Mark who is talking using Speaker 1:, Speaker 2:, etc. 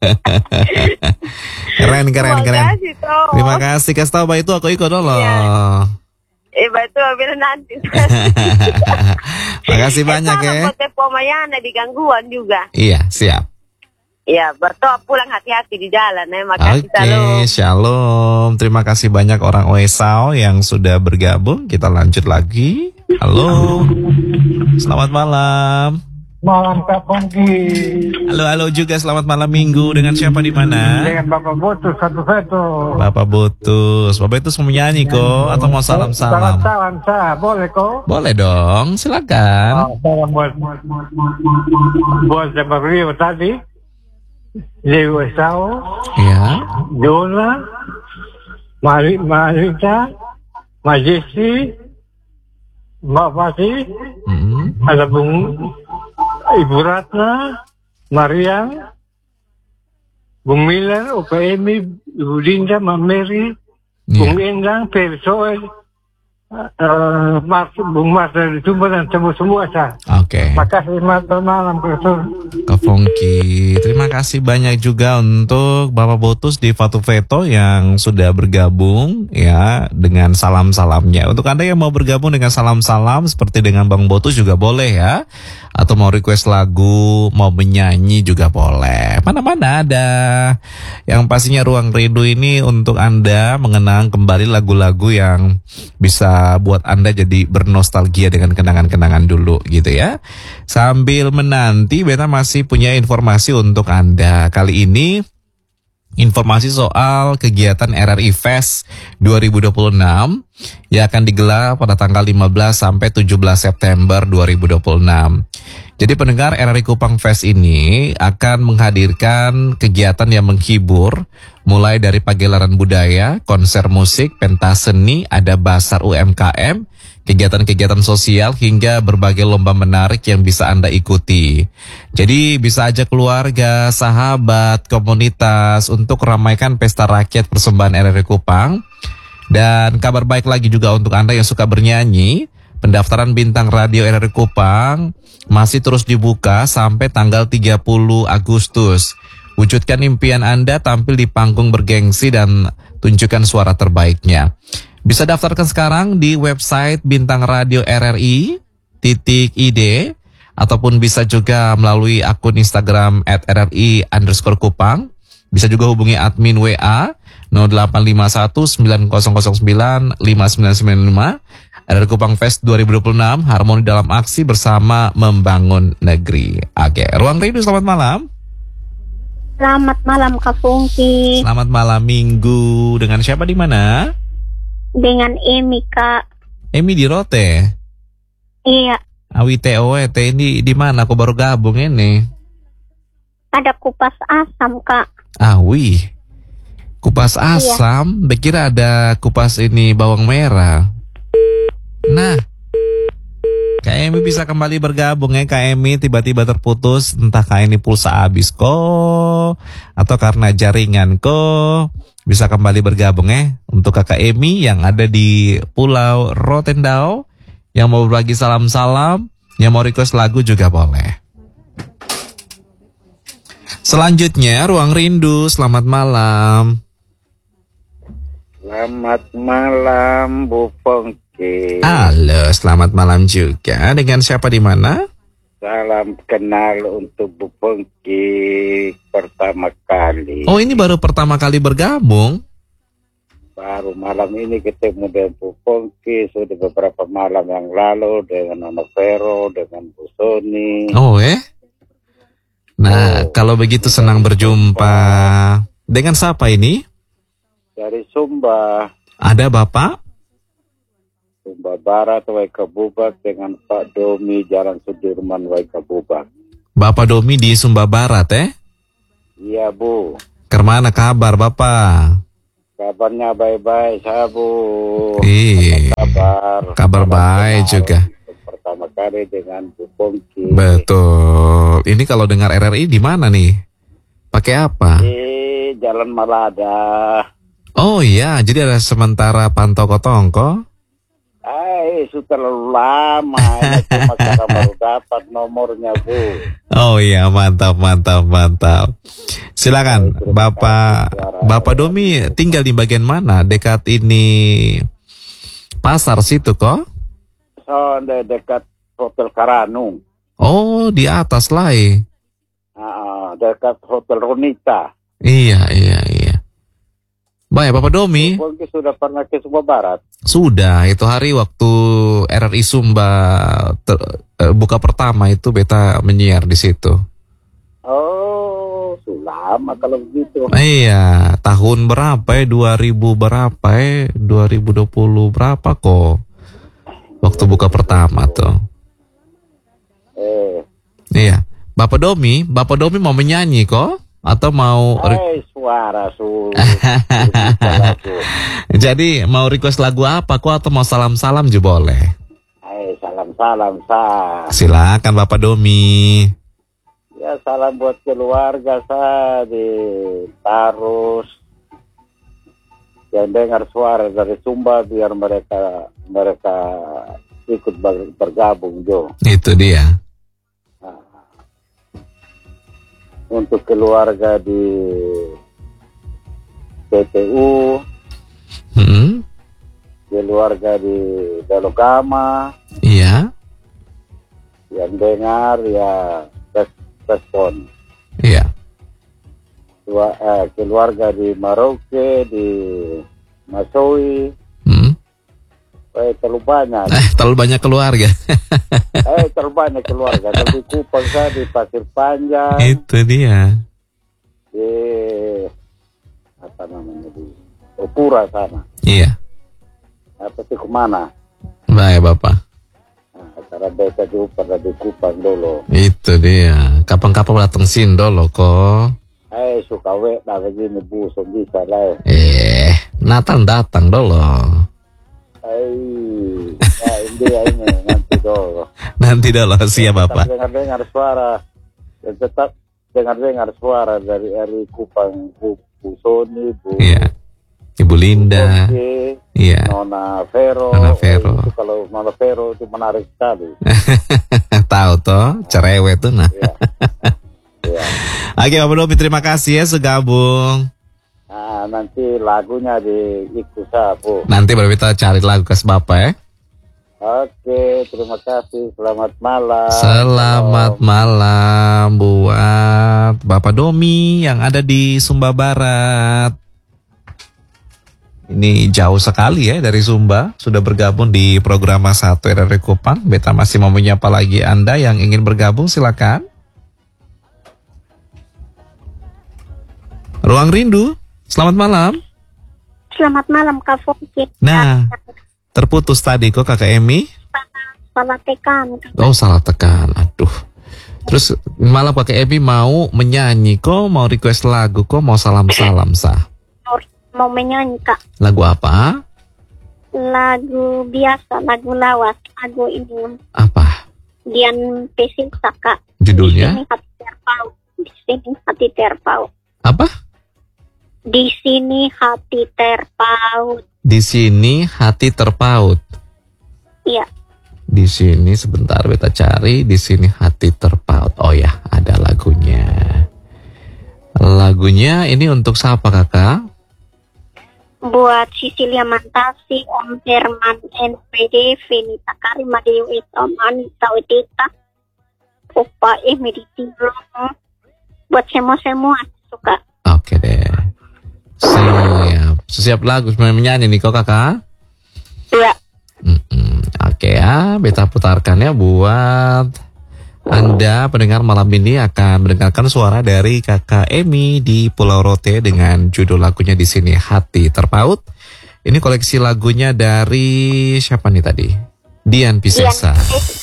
Speaker 1: Keren.
Speaker 2: Terima kasih, Toh.
Speaker 1: Terima kasih. Kasih tahu Mbak itu aku ikut dulu.
Speaker 2: Iya. Betul, bila nanti.
Speaker 1: Makasih banyak ya.
Speaker 2: Buat Tepo Mayana di gangguan juga.
Speaker 1: Iya, siap.
Speaker 2: Iya, bertoa pulang hati-hati di jalan. Makasih,
Speaker 1: Oke, shalom. Terima kasih banyak orang Oesau yang sudah bergabung. Kita lanjut lagi. Halo. Selamat malam.
Speaker 3: Malam Kak Pongki.
Speaker 1: Halo juga selamat malam minggu. Dengan siapa di mana?
Speaker 3: Dengan Bapak Botus satu-satu.
Speaker 1: Bapak Botus. Bapak itu mau menyanyi kok atau mau salam-salam?
Speaker 3: Salam saya, boleh kok?
Speaker 1: Boleh dong, silakan.
Speaker 3: Salam buat Bapak Rio tadi. Dewi Sao,
Speaker 1: Ya.
Speaker 3: Jona, Marita, Majesti, Mbak Fati, ada Ibu Ratna, Mariam, Bung Miller, Opa Emi, Ibu Dinda, Mbak Mary, Bung Endang, Persoel, Bung Mas dari Sumber dan semua saya.
Speaker 1: Oke.
Speaker 3: Makasih malam
Speaker 1: Kak Fongki. Terima kasih banyak juga untuk Bapak Botus di Fatu Veto yang sudah bergabung ya dengan salam-salamnya. Untuk Anda yang mau bergabung dengan salam-salam seperti dengan Bang Botus juga boleh ya. Atau mau request lagu, mau menyanyi juga boleh. Mana-mana ada. Yang pastinya Ruang Rindu ini untuk Anda mengenang kembali lagu-lagu yang bisa buat Anda jadi bernostalgia dengan kenangan-kenangan dulu gitu ya. Sambil menanti, Beta masih punya informasi untuk Anda. Kali ini informasi soal kegiatan RRI Fest 2026 yang akan digelar pada tanggal 15 sampai 17 September 2026. Jadi pendengar, RRI Kupang Fest ini akan menghadirkan kegiatan yang menghibur mulai dari pagelaran budaya, konser musik, pentas seni, ada basar UMKM, kegiatan-kegiatan sosial hingga berbagai lomba menarik yang bisa Anda ikuti. Jadi bisa ajak keluarga, sahabat, komunitas untuk ramaikan pesta rakyat persembahan RRI Kupang. Dan kabar baik lagi juga untuk Anda yang suka bernyanyi, pendaftaran bintang radio RRI Kupang masih terus dibuka sampai tanggal 30 Agustus. Wujudkan impian Anda tampil di panggung bergengsi dan tunjukkan suara terbaiknya. Bisa daftarkan sekarang di website Bintang Radio RRI.id ataupun bisa juga melalui akun Instagram @RRI_Kupang. Bisa juga hubungi admin WA 0851 9009 5995. RRI Kupang Fest 2026, harmoni dalam aksi bersama membangun negeri. Oke, Ruang Rindu, selamat malam.
Speaker 4: Selamat malam Kak Fungki.
Speaker 1: Selamat malam minggu. Dengan siapa di mana?
Speaker 4: Dengan Emi Kak.
Speaker 1: Emi di Rote.
Speaker 4: Iya.
Speaker 1: Awi TOET ini di mana? Aku baru gabung ini.
Speaker 4: Ada kupas asam Kak.
Speaker 1: Awi. Kupas asam. Bekira ada kupas ini bawang merah. Nah, Kak Emi bisa kembali bergabung ya. Kak Emi tiba-tiba terputus, entah Kak ini pulsa habis kok atau karena jaringan kok. Bisa kembali bergabung ya. Untuk Kakak Emi yang ada di Pulau Rotendao, yang mau berbagi salam-salam, yang mau request lagu juga boleh. Selanjutnya Ruang Rindu, selamat malam.
Speaker 5: Selamat malam Bu Pongki.
Speaker 1: Halo, selamat malam juga. Dengan siapa di mana?
Speaker 5: Salam kenal untuk Bu Pongki pertama kali.
Speaker 1: Oh, ini baru pertama kali bergabung?
Speaker 5: Baru malam ini ketemu dengan Bu Pongki. Sudah beberapa malam yang lalu dengan Nona Vero, dengan Bu Sony.
Speaker 1: Oh Nah, kalau begitu senang berjumpa. Dengan siapa ini?
Speaker 5: Dari Sumba.
Speaker 1: Ada Bapak?
Speaker 5: Sumba Barat, Waikabubak, dengan Pak Domi, Jalan Sudirman, Waikabubak.
Speaker 1: Bapak Domi di Sumba Barat
Speaker 5: Iya Bu.
Speaker 1: Kemana kabar Bapak?
Speaker 5: Kabarnya baik-baik, saya Bu.
Speaker 1: Kabar baik juga.
Speaker 5: Pertama kali dengan Bu Pongki.
Speaker 1: Betul. Ini kalau dengar RRI di mana nih? Pakai apa?
Speaker 5: Di Jalan Malada.
Speaker 1: Oh iya, jadi ada sementara pantau kotongko.
Speaker 5: Sudah terlalu lama. Ini cuma sekarang baru dapat nomornya, Bu.
Speaker 1: Oh iya, mantap. Silakan, Bapak Domi tinggal di bagian mana? Dekat ini pasar situ kok?
Speaker 5: So, dekat Hotel Karanung.
Speaker 1: Oh, di atas lah.
Speaker 5: Dekat Hotel Ronita.
Speaker 1: Iya. Baik, Bapak Domi.
Speaker 5: Pongki sudah pernah ke Sumba Barat?
Speaker 1: Sudah, itu hari waktu RRI Sumba buka pertama itu beta menyiar di situ.
Speaker 5: Oh, sudah lama kalau begitu.
Speaker 1: Iya, tahun berapa ya? 2000 berapa ya? 2020 berapa kok? Waktu buka pertama tuh. Iya. Bapak Domi mau menyanyi kok? Atau mau
Speaker 5: suara
Speaker 1: Jadi mau request lagu apa kok, atau mau salam-salam juga boleh?
Speaker 5: Salam-salam
Speaker 1: Silakan Bapak Domi.
Speaker 5: Ya, salam buat keluarga saya di Tarus yang dengar suara dari Sumba, biar mereka ikut bergabung Jo.
Speaker 1: Itu dia.
Speaker 5: Untuk keluarga di PTU, keluarga di Dalogama,
Speaker 1: iya,
Speaker 5: yang dengar ya respon.
Speaker 1: Iya.
Speaker 5: Keluarga di Maroke, di Masowi. Terlalu banyak.
Speaker 1: Terlalu banyak keluarga.
Speaker 5: Terlalu banyak keluarga. Di Kupang saya, di Pasir Panjang.
Speaker 1: Itu dia.
Speaker 5: Di di Opura sana.
Speaker 1: Iya.
Speaker 5: Pasti kemana?
Speaker 1: Baik Bapak.
Speaker 5: Karena beta juga pernah di Kupang dulu.
Speaker 1: Itu dia. Kapan-kapan datang sini dulu kok.
Speaker 5: Suka begini Bu, bisa lah.
Speaker 1: Nathan datang dulu.
Speaker 5: Ini nanti dulu.
Speaker 1: Nanti dulu, siap Bapak.
Speaker 5: Dengar suara, tetap dengar suara dari Kupang, Bu Soni, Bu.
Speaker 1: Iya. Ibu Linda. Iya.
Speaker 5: Nona Vero. Kalau Nona Vero itu menarik sekali.
Speaker 1: Tahu toh, cerewet tuh nah.
Speaker 5: Iya.
Speaker 1: Oke Bapak Domi, terima kasih ya segabung.
Speaker 5: Nanti lagunya di Ikusa, Bu.
Speaker 1: Nanti baru kita cari lagu ke Bapak ya.
Speaker 5: Oke, terima kasih. Selamat malam.
Speaker 1: Selamat malam buat Bapak Domi yang ada di Sumba Barat. Ini jauh sekali ya dari Sumba, sudah bergabung di program 1 RRI Kupang. Beta masih mau menyapa lagi Anda yang ingin bergabung, silakan. Ruang Rindu, selamat malam.
Speaker 4: Selamat malam Kak Fongki.
Speaker 1: Nah, terputus tadi kok Kakak Emi.
Speaker 4: Salah tekan.
Speaker 1: Oh, salah tekan, aduh. Terus malah Kakak Emi mau menyanyi kok, mau request lagu kok, mau salam-salam sah.
Speaker 4: Mau menyanyi Kak.
Speaker 1: Lagu apa?
Speaker 4: Lagu biasa, lagu lawas, lagu ini.
Speaker 1: Apa?
Speaker 4: Dian Pesilsa Kak.
Speaker 1: Judulnya?
Speaker 4: Di sini hati terpaut. Di sini hati terpaut.
Speaker 1: Apa?
Speaker 4: Di sini hati terpaut.
Speaker 1: Di sini hati terpaut.
Speaker 4: Iya.
Speaker 1: Di sini sebentar beta cari. Di sini hati terpaut. Oh ya, ada lagunya. Lagunya ini untuk siapa Kakak?
Speaker 4: Buat Sisilia Mantasi, Om Herman, NPD, Venita Karima Dewi, Om Anita Udita, Opa Meditilo. Buat semua suka.
Speaker 1: Oke deh. Siap lagu menyanyi nih kok Kakak?
Speaker 4: Iya.
Speaker 1: Oke ya, beta putarkan ya buat Anda pendengar malam ini akan mendengarkan suara dari Kakak Emi di Pulau Rote dengan judul lagunya di sini Hati Terpaut. Ini koleksi lagunya dari siapa nih tadi? Dian Piscesa.